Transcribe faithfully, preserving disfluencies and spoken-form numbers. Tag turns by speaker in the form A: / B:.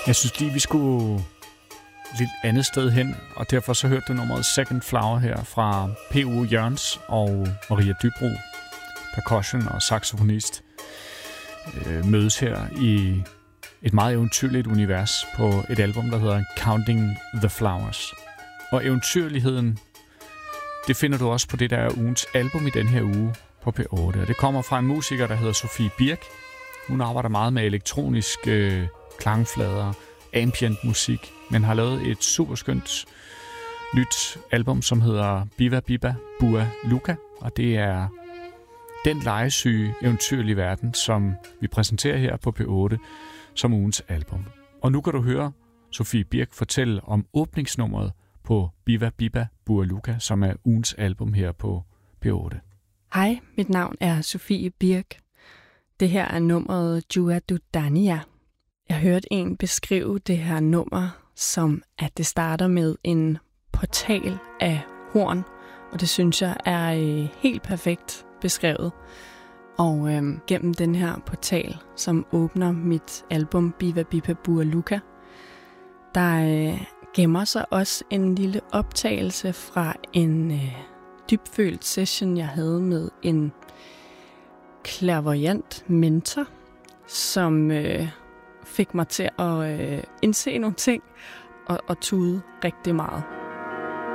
A: Jeg synes lige, vi skulle lidt andet sted hen, og derfor så hørte du nummeret Second Flower her fra P U Jørgens og Maria Dybro, percussion og saxofonist, øh, mødes her i et meget eventyrligt univers på et album, der hedder Counting the Flowers. Og eventyrligheden, det finder du også på det, der er ugens album i den her uge på P otte. Og det kommer fra en musiker, der hedder Sofie Birk. Hun arbejder meget med elektroniske øh, klangflader, ambient musik, men har lavet et super skønt nyt album, som hedder Biva Biba Bua Luka. Og det er den legesyge, eventyrlige verden, som vi præsenterer her på P otte som ugens album. Og nu kan du høre Sofie Birk fortælle om åbningsnummeret på Biva Biba Bua Luka, som er ugens album her på P otte.
B: Hej, mit navn er Sofie Birk. Det her er nummeret Jua Du Dania. Jeg hørte en beskrive det her nummer som, at det starter med en portal af horn, og det synes jeg er øh, helt perfekt beskrevet. Og øh, gennem den her portal, som åbner mit album Biva Biba Bua Luka, der øh, gemmer sig også en lille optagelse fra en øh, dybfølt session, jeg havde med en clairvoyant mentor, som øh, fik mig til at øh, indse nogle ting og, og tude rigtig meget.